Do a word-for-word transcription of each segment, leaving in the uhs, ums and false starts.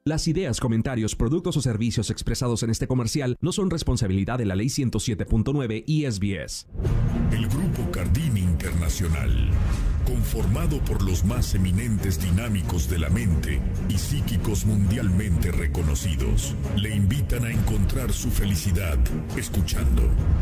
Las ideas, comentarios, productos o servicios expresados en este comercial no son responsabilidad de la Ley ciento siete punto nueve I S B S. El Grupo Cardini Internacional, conformado por los más eminentes dinámicos de la mente y psíquicos mundialmente reconocidos, le invitan a encontrar su felicidad escuchando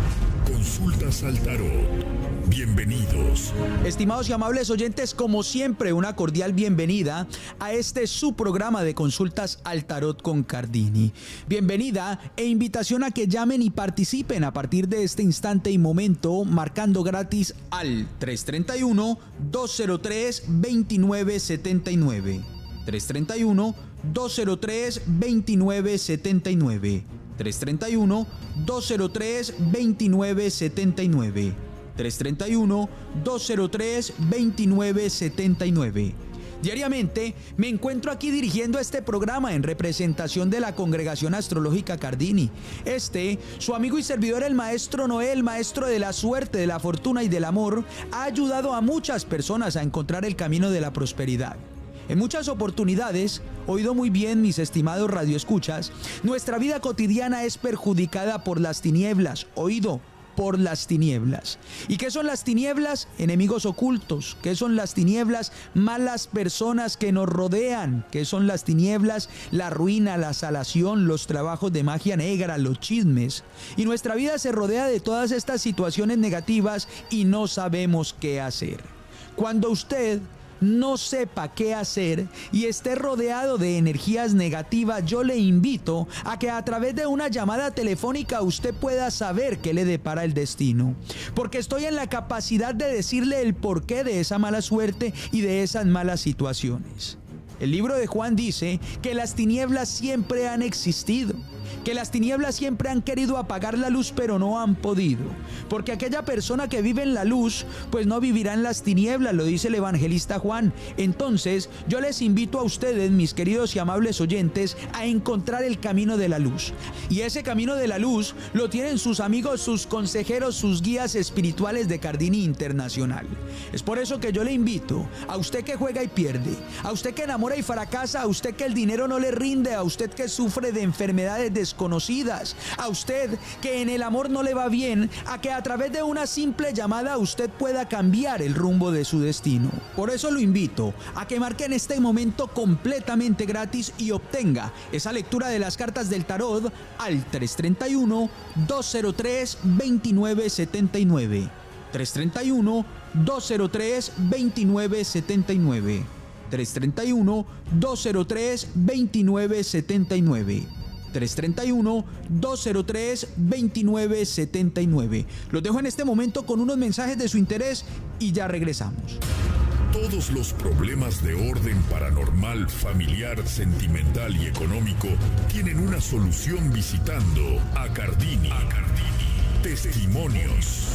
Consultas al Tarot. Bienvenidos. Estimados y amables oyentes, como siempre, una cordial bienvenida a este su programa de Consultas al Tarot con Cardini. Bienvenida e invitación a que llamen y participen a partir de este instante y momento, marcando gratis al tres tres uno, dos cero tres, dos nueve siete nueve. tres tres uno, dos cero tres, dos nueve siete nueve. tres tres uno, dos cero tres, dos nueve siete nueve. tres tres uno, dos cero tres, dos nueve siete nueve. Diariamente me encuentro aquí dirigiendo este programa en representación de la Congregación Astrológica Cardini. Este, su amigo y servidor el Maestro Noel, maestro de la suerte, de la fortuna y del amor, ha ayudado a muchas personas a encontrar el camino de la prosperidad. En muchas oportunidades, oído muy bien mis estimados radioescuchas, nuestra vida cotidiana es perjudicada por las tinieblas, oído, por las tinieblas. ¿Y qué son las tinieblas? Enemigos ocultos. ¿Qué son las tinieblas? Malas personas que nos rodean. ¿Qué son las tinieblas? La ruina, la salación, los trabajos de magia negra, los chismes. Y nuestra vida se rodea de todas estas situaciones negativas y no sabemos qué hacer. Cuando usted no sepa qué hacer y esté rodeado de energías negativas, yo le invito a que a través de una llamada telefónica usted pueda saber qué le depara el destino. Porque estoy en la capacidad de decirle el porqué de esa mala suerte y de esas malas situaciones. El libro de Juan dice que las tinieblas siempre han existido, que las tinieblas siempre han querido apagar la luz, pero no han podido. Porque aquella persona que vive en la luz, pues no vivirá en las tinieblas, lo dice el evangelista Juan. Entonces, yo les invito a ustedes, mis queridos y amables oyentes, a encontrar el camino de la luz. Y ese camino de la luz lo tienen sus amigos, sus consejeros, sus guías espirituales de Cardini Internacional. Es por eso que yo le invito a usted que juega y pierde, a usted que enamora y fracasa, a usted que el dinero no le rinde, a usted que sufre de enfermedades desconocidas, a usted que en el amor no le va bien, a que a través de una simple llamada usted pueda cambiar el rumbo de su destino. Por eso lo invito a que marque en este momento completamente gratis y obtenga esa lectura de las cartas del tarot al tres tres uno, dos cero tres, dos nueve siete nueve. tres tres uno, dos cero tres, dos nueve siete nueve. tres tres uno, dos cero tres, dos nueve siete nueve. tres tres uno, dos cero tres, dos nueve siete nueve. Los dejo en este momento con unos mensajes de su interés y ya regresamos. Todos los problemas de orden paranormal, familiar, sentimental y económico tienen una solución visitando a Cardini. A Cardini. Testimonios.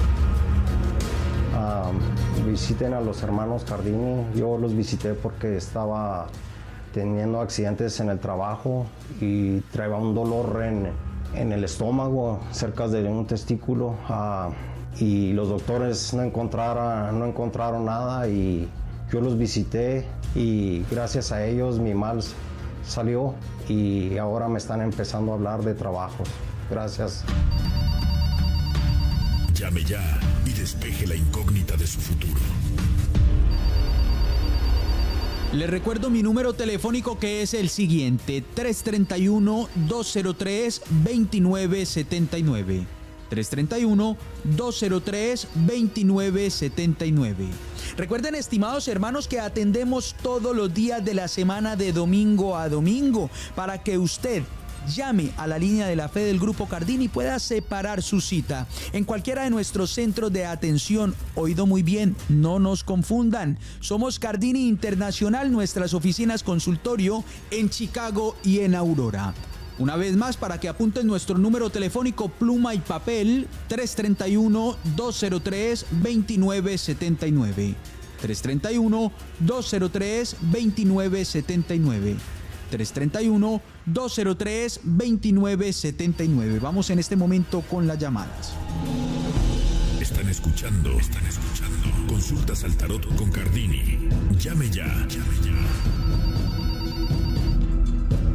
Uh, visiten a los hermanos Cardini. Yo los visité porque estaba teniendo accidentes en el trabajo y traía un dolor en, en el estómago, cerca de un testículo, uh, y los doctores no encontraron, no encontraron nada, y yo los visité y gracias a ellos mi mal salió y ahora me están empezando a hablar de trabajo. Gracias. Llame ya y despeje la incógnita de su futuro. Les recuerdo mi número telefónico, que es el siguiente: tres tres uno, dos cero tres, dos nueve siete nueve. tres tres uno, dos cero tres, dos nueve siete nueve. Recuerden, estimados hermanos, que atendemos todos los días de la semana de domingo a domingo para que usted llame a la línea de la fe del Grupo Cardini y pueda separar su cita en cualquiera de nuestros centros de atención. Oído muy bien, no nos confundan. Somos Cardini Internacional, nuestras oficinas consultorio en Chicago y en Aurora. Una vez más, para que apunten nuestro número telefónico, pluma y papel: tres tres uno, dos cero tres, dos nueve siete nueve. tres tres uno, dos cero tres, dos nueve siete nueve. tres tres uno, dos cero tres, dos nueve siete nueve. Vamos en este momento con las llamadas. Están escuchando, están escuchando Consultas al Tarot con Cardini. Llame ya, llame ya.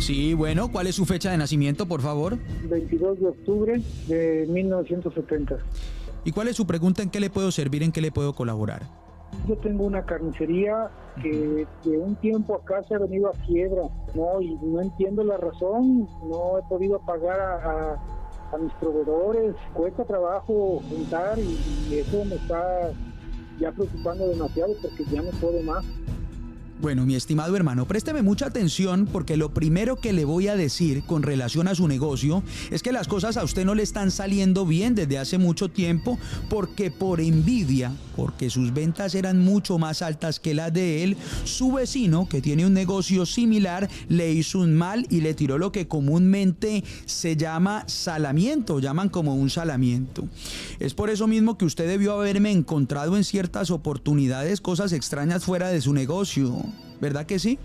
Sí, bueno, ¿cuál es su fecha de nacimiento, por favor? veintidós de octubre de mil novecientos setenta. ¿Y cuál es su pregunta? ¿En qué le puedo servir? ¿En qué le puedo colaborar? Yo tengo una carnicería que de un tiempo acá se ha venido a quiebra, ¿no? Y no entiendo la razón, no he podido pagar a, a, a mis proveedores, cuesta trabajo juntar y, y eso me está ya preocupando demasiado porque ya no puedo más. Bueno, mi estimado hermano, présteme mucha atención porque lo primero que le voy a decir con relación a su negocio es que las cosas a usted no le están saliendo bien desde hace mucho tiempo porque por envidia, porque sus ventas eran mucho más altas que las de él, su vecino que tiene un negocio similar le hizo un mal y le tiró lo que comúnmente se llama salamiento, llaman como un salamiento. Es por eso mismo que usted debió haberme encontrado en ciertas oportunidades cosas extrañas fuera de su negocio. ¿Verdad que sí?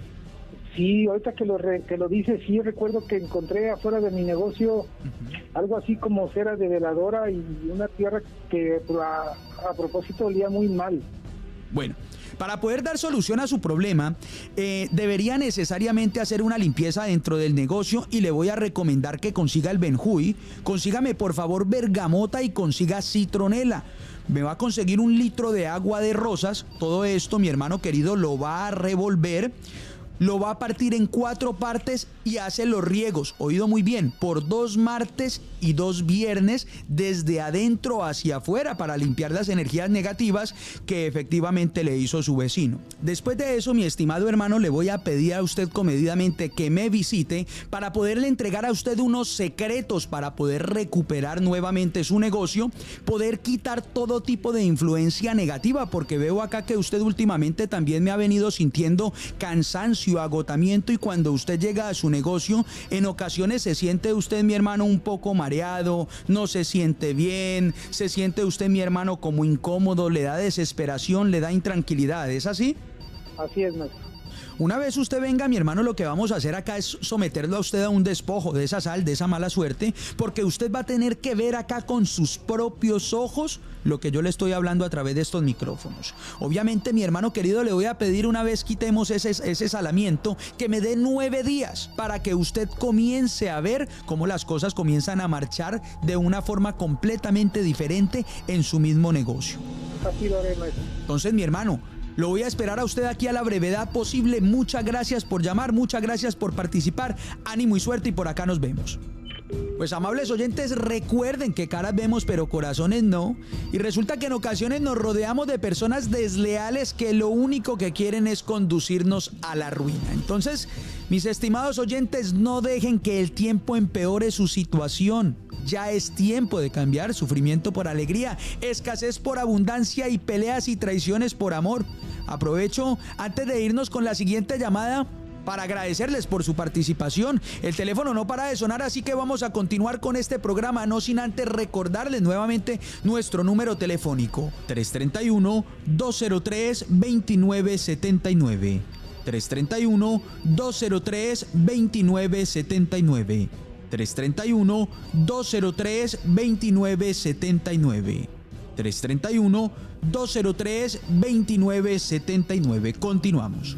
Sí, ahorita que lo, re, que lo dice, sí, recuerdo que encontré afuera de mi negocio uh-huh. algo así como cera de veladora y una tierra que a, a propósito olía muy mal. Bueno, para poder dar solución a su problema, eh, debería necesariamente hacer una limpieza dentro del negocio y le voy a recomendar que consiga el benjuy, consígame por favor bergamota y consiga citronela. Me va a conseguir un litro de agua de rosas, todo esto mi hermano querido lo va a revolver, lo va a partir en cuatro partes y hace los riegos, oído muy bien, por dos martes y dos viernes desde adentro hacia afuera para limpiar las energías negativas que efectivamente le hizo su vecino. Después de eso, mi estimado hermano, le voy a pedir a usted comedidamente que me visite para poderle entregar a usted unos secretos para poder recuperar nuevamente su negocio, poder quitar todo tipo de influencia negativa, porque veo acá que usted últimamente también me ha venido sintiendo cansancio, agotamiento, y cuando usted llega a su negocio, en ocasiones se siente usted, mi hermano, un poco mareado, no se siente bien, se siente usted, mi hermano, como incómodo, le da desesperación, le da intranquilidad, ¿es así? Así es, maestro. Una vez usted venga, mi hermano, lo que vamos a hacer acá es someterlo a usted a un despojo de esa sal, de esa mala suerte, porque usted va a tener que ver acá con sus propios ojos lo que yo le estoy hablando a través de estos micrófonos. Obviamente, mi hermano querido, le voy a pedir una vez quitemos ese, ese salamiento, que me dé nueve días para que usted comience a ver cómo las cosas comienzan a marchar de una forma completamente diferente en su mismo negocio. Así lo haré, maestro. Entonces, mi hermano, lo voy a esperar a usted aquí a la brevedad posible. Muchas gracias por llamar, muchas gracias por participar. Ánimo y suerte, y por acá nos vemos. Pues, amables oyentes, recuerden que caras vemos pero corazones no, y resulta que en ocasiones nos rodeamos de personas desleales que lo único que quieren es conducirnos a la ruina. Entonces, mis estimados oyentes, no dejen que el tiempo empeore su situación. Ya es tiempo de cambiar sufrimiento por alegría, escasez por abundancia y peleas y traiciones por amor. Aprovecho antes de irnos con la siguiente llamada para agradecerles por su participación. El teléfono no para de sonar, así que vamos a continuar con este programa, no sin antes recordarles nuevamente nuestro número telefónico: tres tres uno, dos cero tres, dos nueve siete nueve. tres tres uno, dos cero tres, dos nueve siete nueve. tres tres uno, dos cero tres, dos nueve siete nueve. tres tres uno, dos cero tres, dos nueve siete nueve. Continuamos.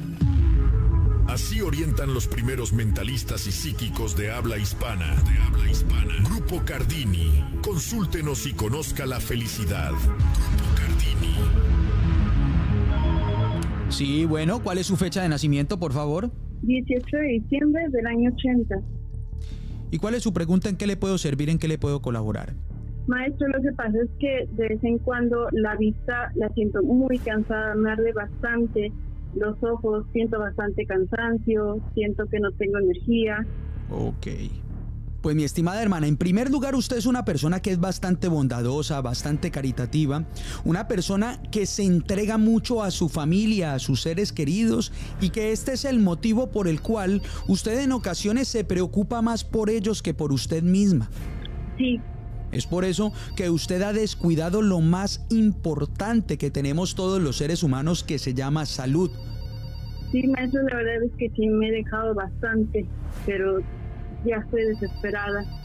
Así orientan los primeros mentalistas y psíquicos de habla hispana. De habla hispana. Grupo Cardini. Consúltenos y conozca la felicidad. Grupo Cardini. Sí, bueno, ¿cuál es su fecha de nacimiento, por favor? dieciocho de diciembre del año ochenta. ¿Y cuál es su pregunta? ¿En qué le puedo servir? ¿En qué le puedo colaborar? Maestro, lo que pasa es que de vez en cuando la vista la siento muy cansada, me arde bastante los ojos, siento bastante cansancio, siento que no tengo energía. Ok. Pues, mi estimada hermana, en primer lugar, usted es una persona que es bastante bondadosa, bastante caritativa, una persona que se entrega mucho a su familia, a sus seres queridos, y que este es el motivo por el cual usted en ocasiones se preocupa más por ellos que por usted misma. Sí. Es por eso que usted ha descuidado lo más importante que tenemos todos los seres humanos, que se llama salud. Sí, maestro, la verdad es que sí me he dejado bastante, pero ya estoy desesperada.